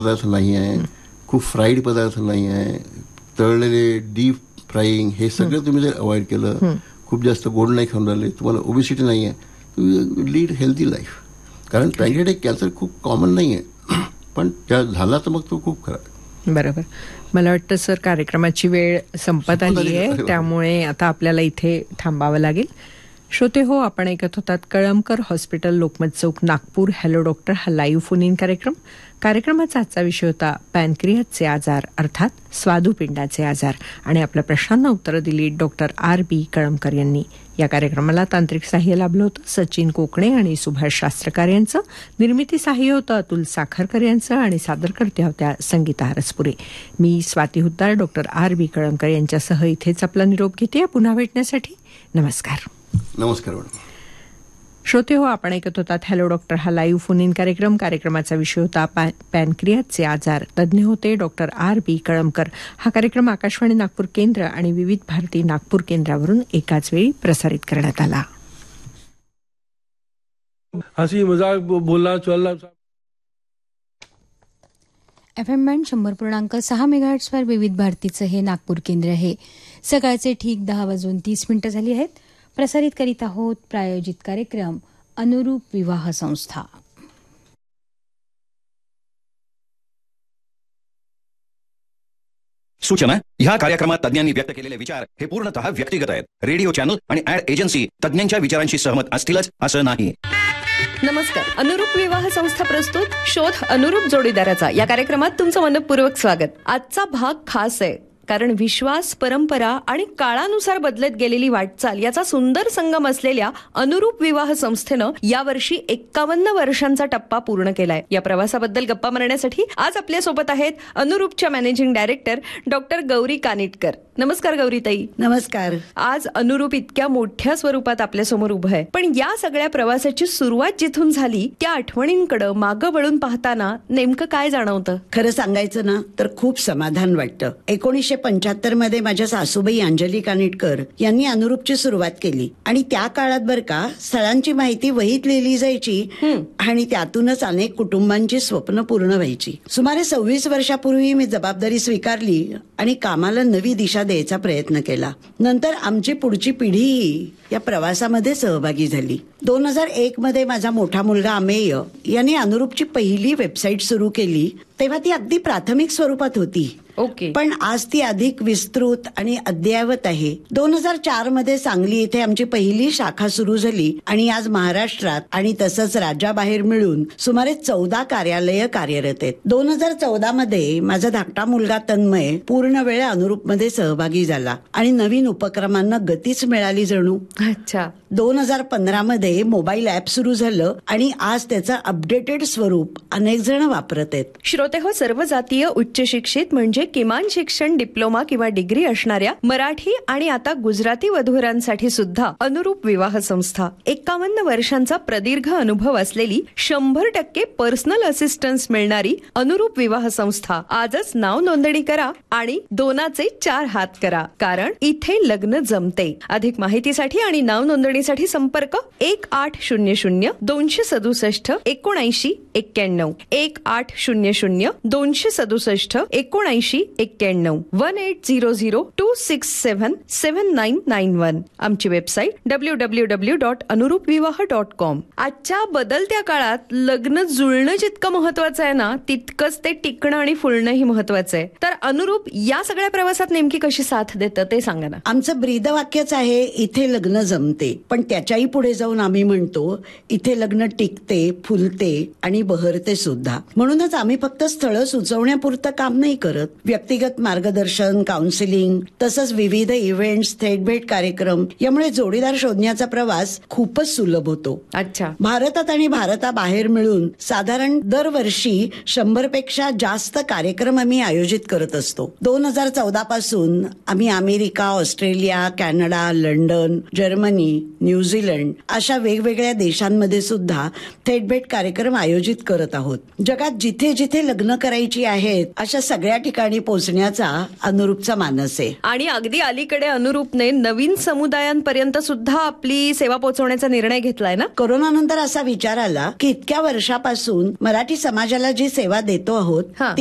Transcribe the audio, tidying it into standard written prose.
पदार्थ नाही आहे, खूप फ्राईड पदार्थ नाही आहे, तळलेले डीप फ्राईंग हे सगळं तुम्ही जर अवॉइड केलं, खूप जास्त गोड नाही खाऊन राहिले, तुम्हाला ओबेसिटी नाही आहे, तुम्ही लीड हेल्दी लाईफ. कारण पॅनक्रियाटिक कॅन्सर खूप कॉमन नाही आहे, पण त्या झाला तर मग तो खूप खराब. बरोबर. मला वाटतं सर कार्यक्रमाची वेळ संपत आली आहे, त्यामुळे आता आपल्याला इथे थांबावं लागेल. श्रोते हो, आपण ऐकत होतात कळमकर हॉस्पिटल, लोकमत चौक, नागपूर. हॅलो डॉक्टर हा लाईव्ह फोन इन कार्यक्रम. कार्यक्रमाचा आजचा विषय होता पॅनक्रियाचे आजार, अर्थात स्वादुपिंडाचे आजार, आणि आपल्या प्रश्नांना उत्तरं दिली डॉक्टर R.B. कळमकर यांनी. या कार्यक्रमाला तांत्रिक सहाय्य लाभलं होतं सचिन कोकणे आणि सुभाष शास्त्रकार यांचं. निर्मिती सहाय्य होतं अतुल साखरकर यांचं आणि सादरकर्त्या होत्या संगीता हरसपुरे. मी स्वाती हुद्दार डॉक्टर R.B. कळमकर यांच्यासह इथेच आपला निरोप घेते. पुन्हा भेटण्यासाठी नमस्कार. नमस्कार मॅडम. श्रोते हो, आपण ऐकत होतात हॅलो डॉक्टर हा लाईव्ह फोन इन कार्यक्रम. कार्यक्रमाचा विषय होता पॅनक्रियाचे आजार. तज्ज्ञ होते डॉक्टर R.B. कळमकर. हा कार्यक्रम आकाशवाणी नागपूर केंद्र आणि विविध भारती नागपूर केंद्रावरून एकाच वेळी प्रसारित करण्यात आला. हसी मजाक बोलना चलना. FM बँड 100.6 मेगाहर्ट्झवर विविध भारतीचं हे नागपूर केंद्र आहे. सकाळचे ठीक 10:30 झाली आहेत. प्रसारित करीत आहोत प्रायोजित कार्यक्रम अनुरूप विवाह संस्था. सूचना: ह्या कार्यक्रमात तज्ञांनी व्यक्त केलेले विचार हे पूर्णतः व्यक्तिगत आहेत. रेडिओ चॅनल आणि ऍड एजन्सी तज्ञांच्या विचारांशी सहमत असतीलच असं नाही. नमस्कार. अनुरूप विवाह संस्था प्रस्तुत शोध अनुरूप जोडीदाराचा या कार्यक्रमात तुमचं मनपूर्वक स्वागत. आजचा भाग खास आहे, कारण विश्वास, परंपरा आणि काळानुसार बदलत गेलेली वाटचाल याचा सुंदर संगम असलेल्या अनुरूप विवाह संस्थेनं यावर्षी 51 वर्षांचा टप्पा पूर्ण केलाय. या प्रवासाबद्दल गप्पा मारण्यासाठी आज आपल्यासोबत आहेत अनुरूपच्या managing director doctor Gauri Kanitkar. नमस्कार गौरीताई. नमस्कार. आज अनुरूप इतक्या मोठ्या स्वरूपात आपल्यासमोर उभं आहे, पण या सगळ्या प्रवासाची सुरुवात जिथून झाली त्या आठवणींकडे मागं वळून पाहताना नेमकं काय जाणवतं? खरं सांगायचं ना तर खूप समाधान वाटतं. 1975 मध्ये माझ्या सासूबाई अंजली कानिटकर यांनी अनुरूपची सुरुवात केली आणि त्या काळात बर का स्थळांची माहिती वहीत लिहिली जायची आणि त्यातूनच अनेक कुटुंबांची स्वप्न पूर्ण व्हायची. सुमारे 26 वर्षापूर्वी मी जबाबदारी स्वीकारली आणि कामाला नवी दिशा द्यायचा प्रयत्न केला. नंतर आमची पुढची पिढीही या प्रवासामध्ये सहभागी झाली. 2001 मध्ये माझा मोठा मुलगा अमेय यांनी अनुरूपची पहिली वेबसाईट सुरू केली. तेव्हा ती अगदी प्राथमिक स्वरूपात होती. पण आज ती अधिक विस्तृत आणि अद्ययावत आहे. 2004 मध्ये सांगली इथे आमची पहिली शाखा सुरू झाली आणि आज महाराष्ट्रात आणि तसंच राज्याबाहेर मिळून सुमारे 14 कार्यालय कार्यरत आहेत. 2014 मध्ये माझा धाकटा मुलगा तन्मय पूर्ण वेळ अनुरूपमध्ये सहभागी झाला आणि नवीन उपक्रमांना गतीच मिळाली जणू. अच्छा. 2015 मध्ये मोबाईल ऍप सुरू झालं आणि आज त्याचं अपडेटेड स्वरूप अनेक जण वापरत आहेत. श्रोते हो, सर्व जातीय उच्च शिक्षित म्हणजे किमान शिक्षण डिप्लोमा किंवा डिग्री असणाऱ्या मराठी आणि आता गुजराती वधूवरांसाठी सुद्धा अनुरूप विवाह संस्था, 51 वर्षांचा प्रदीर्घ अनुभव असलेली, 100% पर्सनल असिस्टन्स मिळणारी अनुरूप विवाह संस्था. आजच नाव नोंदणी करा आणि 2चे 4 हात करा, कारण इथे लग्न जमते. अधिक माहितीसाठी आणि नाव नोंदणीसाठी संपर्क 1800 267 79 91 1800 267 79 91 1800 267 7991. आमची वेबसाईट www.anurupvivaha.com. आजच्या बदलत्या काळात लग्न जुळणं जितकं महत्वाचं आहे ना, तितकंच ते टिकणं आणि फुलणंही महत्वाचं आहे. तर अनुरूप या सगळ्या प्रवासात नेमकी कशी साथ देतं ते सांगा ना. आमचं ब्रीदवाक्यच आहे, इथे लग्न जमते. पण त्याच्याही पुढे जाऊन आम्ही म्हणतो, इथे लग्न टिकते, फुलते आणि बहरते सुद्धा. म्हणूनच आम्ही फक्त स्थळं सुचवण्यापुरतं काम नाही करत. व्यक्तिगत मार्गदर्शन, काउन्सिलिंग, तसंच विविध इव्हेंट्स, थेट भेट कार्यक्रम यामुळे जोडीदार शोधण्याचा प्रवास खूपच सुलभ होतो. अच्छा. भारतात आणि भारताबाहेर मिळून साधारण दरवर्षी 100 पेक्षा जास्त कार्यक्रम आम्ही आयोजित करत असतो. 2014 पासून आम्ही America, Australia, Canada, London, Germany, New Zealand अशा वेगवेगळ्या देशांमध्ये सुद्धा थेट भेट कार्यक्रम आयोजित करत आहोत. जगात जिथे जिथे लग्न करायची आहेत अशा सगळ्या ठिकाणी पोहोचण्याचा अनुरूपचा मानस आहे. आणि अगदी अलीकडे अनुरूपने नवीन समुदायांपर्यंत सुद्धा आपली सेवा पोहोचवण्याचा निर्णय घेतलाय ना. कोरोनानंतर असा विचार आला की इतक्या वर्षापासून मराठी समाजाला जी सेवा देतो आहोत